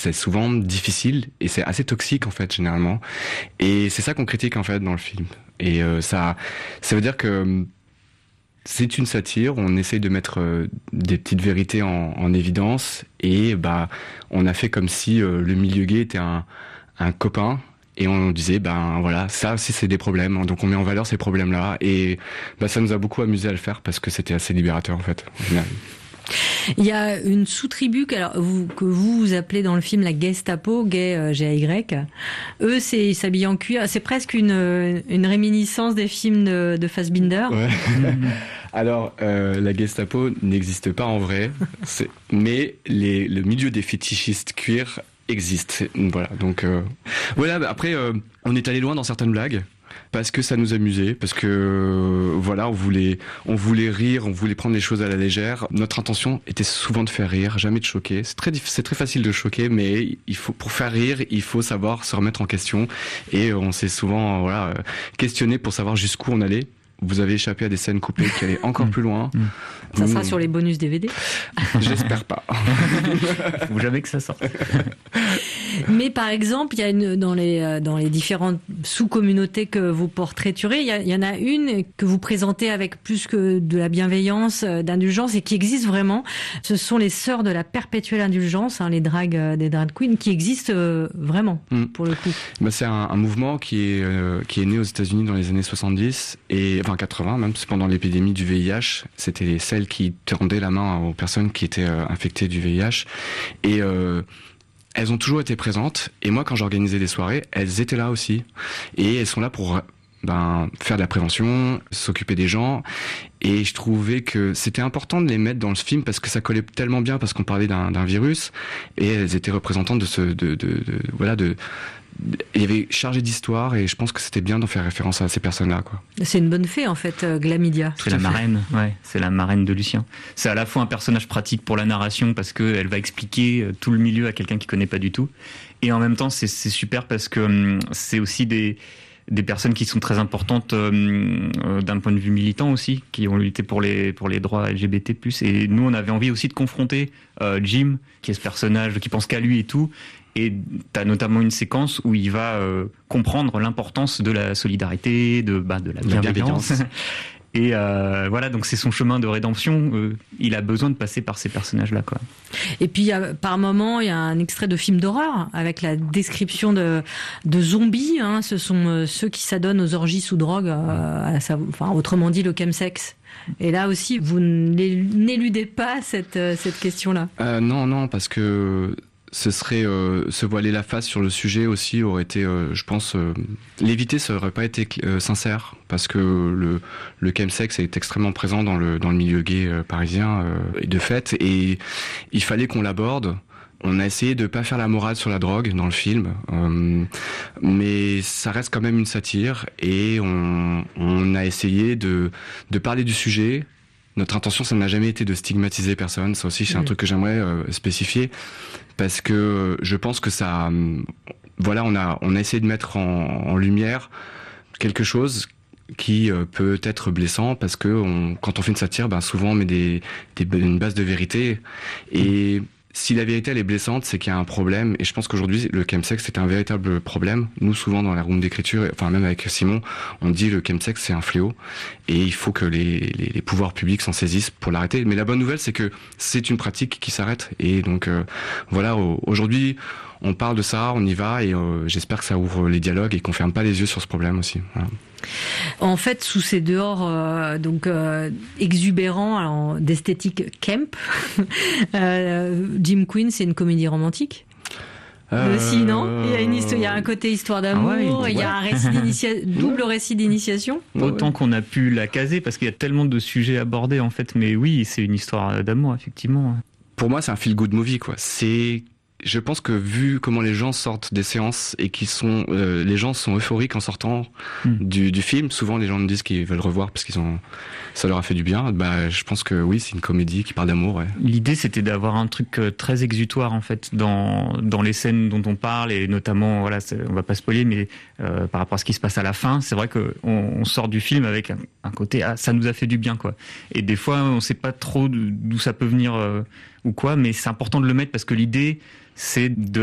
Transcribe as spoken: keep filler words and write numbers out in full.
c'est souvent difficile et c'est assez toxique en fait généralement. Et c'est ça qu'on critique en fait dans le film. Et euh, ça, ça veut dire que c'est une satire. On essaye de mettre euh, des petites vérités en, en évidence et bah on a fait comme si euh, le milieu gay était un, un copain. Et on disait, ben voilà, ça aussi c'est des problèmes, donc on met en valeur ces problèmes-là, et ben, ça nous a beaucoup amusé à le faire, parce que c'était assez libérateur en fait, au final. Il y a une sous-tribu que, alors, vous, que vous, vous appelez dans le film la Gestapo, gay euh, G A Y. Eux, c'est, ils s'habillent en cuir, c'est presque une, une réminiscence des films de, de Fassbinder. Ouais. Alors, euh, la Gestapo n'existe pas en vrai, c'est... mais les, le milieu des fétichistes cuir existe, voilà. Donc euh, voilà. Après, euh, on est allé loin dans certaines blagues parce que ça nous amusait, parce que euh, voilà, on voulait, on voulait rire, on voulait prendre les choses à la légère. Notre intention était souvent de faire rire, jamais de choquer. C'est très, c'est très facile de choquer, mais il faut, pour faire rire, il faut savoir se remettre en question. Et on s'est souvent, voilà, questionné pour savoir jusqu'où on allait. Vous avez échappé à des scènes coupées qui allaient encore plus loin. Ça Nous, sera sur les bonus D V D. J'espère pas. Faut jamais que ça sorte. Mais par exemple, il y a une, dans les dans les différentes sous-communautés que vous portraiturez, il y, a, il y en a une que vous présentez avec plus que de la bienveillance, d'indulgence, et qui existe vraiment. Ce sont les sœurs de la perpétuelle indulgence, hein, les drags des drag queens, qui existent euh, vraiment mm. pour le coup. Bah, c'est un, un mouvement qui est euh, qui est né aux États-Unis dans les années soixante-dix et enfin quatre-vingts même. C'est pendant l'épidémie du V I H. C'était celles qui tendaient la main aux personnes qui étaient euh, infectées du V I H et euh, elles ont toujours été présentes, et moi quand j'organisais des soirées, elles étaient là aussi, et elles sont là pour ben, faire de la prévention, s'occuper des gens, et je trouvais que c'était important de les mettre dans le film parce que ça collait tellement bien, parce qu'on parlait d'un, d'un virus, et elles étaient représentantes de ce, de, de, de voilà, de il y avait chargé d'histoire, et je pense que c'était bien d'en faire référence à ces personnes-là, quoi. C'est une bonne fée, en fait, euh, Glamidia. C'est la marraine, ouais, c'est la marraine de Lucien. C'est à la fois un personnage pratique pour la narration parce que elle va expliquer tout le milieu à quelqu'un qui connaît pas du tout, et en même temps c'est, c'est super parce que hum, c'est aussi des des personnes qui sont très importantes euh, euh, d'un point de vue militant aussi, qui ont lutté pour les pour les droits L G B T plus, et nous on avait envie aussi de confronter euh, Jim, qui est ce personnage qui pense qu'à lui et tout. Et t'as notamment une séquence où il va euh, comprendre l'importance de la solidarité, de, bah, de la bienveillance. Et euh, voilà, donc c'est son chemin de rédemption. Euh, il a besoin de passer par ces personnages-là, quoi. Et puis, il y a, par moment, il y a un extrait de film d'horreur avec la description de, de zombies. Hein. Ce sont euh, ceux qui s'adonnent aux orgies sous drogue, euh, à sa, enfin, autrement dit, le chemsex. Et là aussi, vous n'éludez pas cette, cette question-là. Euh, non, non, parce que ce serait euh, se voiler la face sur le sujet aussi aurait été, euh, je pense, euh, l'éviter, ça aurait pas été euh, sincère, parce que le le chemsex est extrêmement présent dans le dans le milieu gay euh, parisien euh, et de fait, et il fallait qu'on l'aborde. On a essayé de pas faire la morale sur la drogue dans le film, euh, mais ça reste quand même une satire, et on on a essayé de de parler du sujet. Notre intention, ça n'a jamais été de stigmatiser personne. Ça aussi, c'est un truc que j'aimerais euh, spécifier, parce que je pense que ça, euh, voilà, on a, on a essayé de mettre en, en lumière quelque chose qui euh, peut être blessant, parce que on, quand on fait une satire, ben souvent on met des, des une base de vérité, et si la vérité elle est blessante, c'est qu'il y a un problème, et je pense qu'aujourd'hui le chemsex c'est un véritable problème. Nous, souvent dans la room d'écriture, enfin même avec Simon, on dit le chemsex c'est un fléau, et il faut que les, les, les pouvoirs publics s'en saisissent pour l'arrêter. Mais la bonne nouvelle, c'est que c'est une pratique qui s'arrête, et donc euh, voilà, aujourd'hui on parle de ça, on y va, et euh, j'espère que ça ouvre les dialogues et qu'on ferme pas les yeux sur ce problème aussi. Voilà. En fait, sous ces dehors euh, donc euh, exubérants, alors, d'esthétique camp, euh, Jim Queen, c'est une comédie romantique. Euh... Aussi, non, il y a une histoire, il y a un côté histoire d'amour, ah ouais, il y a un récit d'initia... double récit d'initiation. Autant qu'on a pu la caser, parce qu'il y a tellement de sujets abordés en fait, mais oui, c'est une histoire d'amour effectivement. Pour moi, c'est un feel-good movie, quoi. C'est Je pense que vu comment les gens sortent des séances et qui sont, euh, les gens sont euphoriques en sortant mm. du, du film. Souvent, les gens me disent qu'ils veulent revoir parce qu'ils ont, ça leur a fait du bien. Bah, je pense que oui, c'est une comédie qui parle d'amour. Ouais. L'idée, c'était d'avoir un truc très exutoire en fait dans dans les scènes dont on parle, et notamment, voilà, on va pas spoiler, mais euh, par rapport à ce qui se passe à la fin, c'est vrai que on, on sort du film avec un, un côté, ah, ça nous a fait du bien, quoi. Et des fois, on sait pas trop d'où ça peut venir euh, ou quoi, mais c'est important de le mettre parce que l'idée, c'est de